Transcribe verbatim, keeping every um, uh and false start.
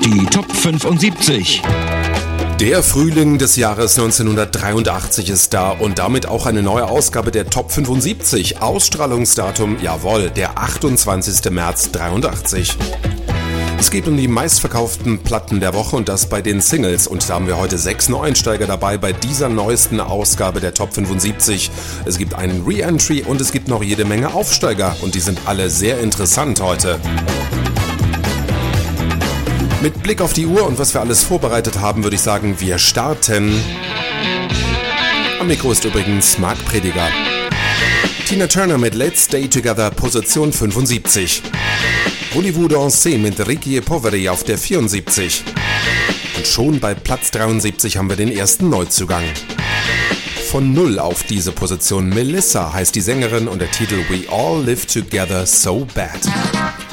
Die Top fünfundsiebzig. Der Frühling des Jahres neunzehnhundertdreiundachtzig ist da und damit auch eine neue Ausgabe der Top fünfundsiebzig. Ausstrahlungsdatum, jawohl, der achtundzwanzigster März dreiundachtzig. Es geht um die meistverkauften Platten der Woche und das bei den Singles. Und da haben wir heute sechs Neueinsteiger dabei bei dieser neuesten Ausgabe der Top fünfundsiebzig. Es gibt einen Re-Entry und es gibt noch jede Menge Aufsteiger und die sind alle sehr interessant heute. Mit Blick auf die Uhr und was wir alles vorbereitet haben, würde ich sagen, wir starten. Am Mikro ist übrigens Marc Prediger. Tina Turner mit Let's Stay Together, Position fünfundsiebzig. Voulez-vous danser mit Ricky e Poveri auf der vierundsiebzig. Und schon bei Platz dreiundsiebzig haben wir den ersten Neuzugang. Von null auf diese Position. Melissa heißt die Sängerin und der Titel We All Live Together So Bad.